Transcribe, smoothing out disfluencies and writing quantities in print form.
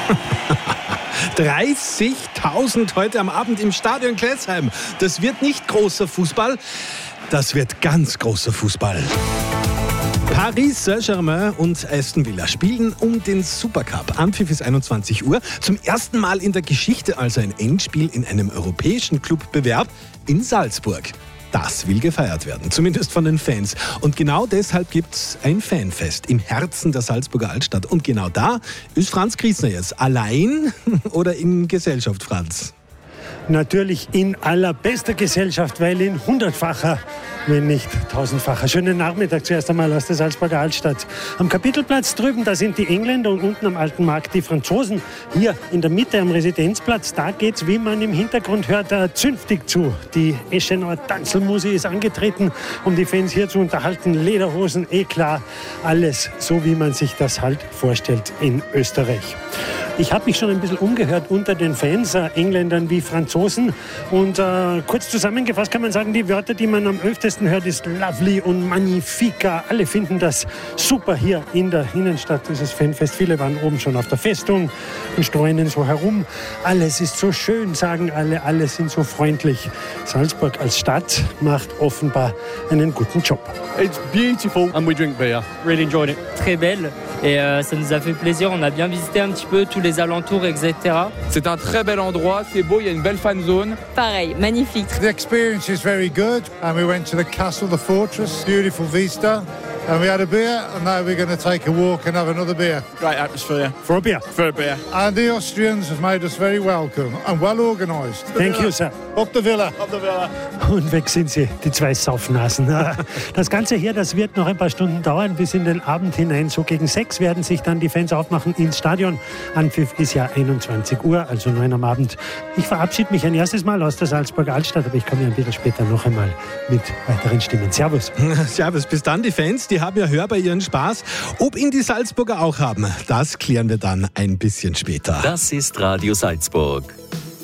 30.000 heute am Abend im Stadion Klesheim. Das wird nicht großer Fußball, das wird ganz großer Fußball. Paris Saint-Germain und Aston Villa spielen um den Supercup. Anpfiff ist 21 Uhr. Zum ersten Mal in der Geschichte also ein Endspiel in einem europäischen Clubbewerb in Salzburg. Das will gefeiert werden, zumindest von den Fans. Und genau deshalb gibt es ein Fanfest im Herzen der Salzburger Altstadt. Und genau da ist Franz Griesner jetzt. Allein oder in Gesellschaft, Franz? Natürlich in allerbester Gesellschaft, weil in 100-facher, wenn nicht 1000-facher. Schönen Nachmittag zuerst einmal aus der Salzburger Altstadt. Am Kapitelplatz drüben, da sind die Engländer und unten am Alten Markt die Franzosen. Hier in der Mitte am Residenzplatz, da geht's, wie man im Hintergrund hört, zünftig zu. Die Eschenauer Tanzelmusik ist angetreten, um die Fans hier zu unterhalten. Lederhosen, klar, alles so, wie man sich das halt vorstellt in Österreich. Ich habe mich schon ein bisschen umgehört unter den Fans, Engländern wie Franzosen. Und kurz zusammengefasst kann man sagen, die Wörter, die man am öftesten hört, ist lovely und magnifica. Alle finden das super hier in der Innenstadt, dieses Fanfest. Viele waren oben schon auf der Festung und streunen so herum. Alles ist so schön, sagen alle sind so freundlich. Salzburg als Stadt macht offenbar einen guten Job. It's beautiful and we drink beer. Really enjoyed it. Très belle et ça nous a fait plaisir. On a bien visité un petit peu tous les alentours, etc. C'est un très bel endroit, c'est beau, il y a une belle fan zone. Pareil, magnifique. The experience is very good and we went to the castle, the fortress, beautiful vista. And we had a beer, and now we're going to take a walk and have another beer. Great atmosphere. For a beer. For a beer. And the Austrians have made us very welcome and well organised. Thank you, sir. Up the Villa. Up the Villa. Und weg sind sie, die zwei Saufnasen. Das Ganze hier, das wird noch ein paar Stunden dauern, bis in den Abend hinein. So gegen 6 werden sich dann die Fans aufmachen ins Stadion. Anpfiff ist ja 21 Uhr, also 9 am Abend. Ich verabschiede mich ein erstes Mal aus der Salzburger Altstadt, aber ich komme ja ein bisschen später noch einmal mit weiteren Stimmen. Servus. Servus, bis dann die Fans, die haben ja hörbar ihren Spaß. Ob ihn die Salzburger auch haben, das klären wir dann ein bisschen später. Das ist Radio Salzburg.